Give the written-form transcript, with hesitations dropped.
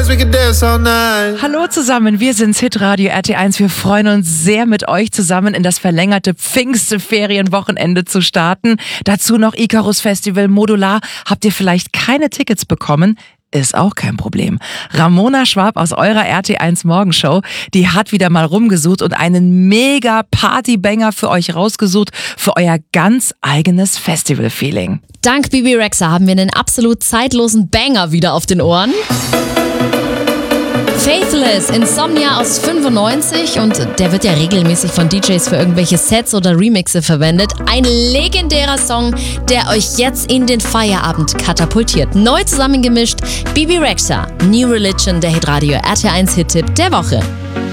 dance, we can dance all night. Hallo zusammen, wir sind's Hitradio RT1. Wir freuen uns sehr, mit euch zusammen in das verlängerte Pfingstferienwochenende zu starten. Dazu noch Icarus Festival Modular. Habt ihr vielleicht keine Tickets bekommen? Ist auch kein Problem. Ramona Schwab aus eurer RT1 Morgenshow, die hat wieder mal rumgesucht und einen mega Partybanger für euch rausgesucht, für euer ganz eigenes Festival-Feeling. Dank Bebe Rexha haben wir einen absolut zeitlosen Banger wieder auf den Ohren. Faithless, Insomnia aus 95 und der wird ja regelmäßig von DJs für irgendwelche Sets oder Remixe verwendet. Ein legendärer Song, der euch jetzt in den Feierabend katapultiert. Neu zusammengemischt, Bebe Rexha, New Religion, der Hitradio RT1 Hit-Tipp der Woche.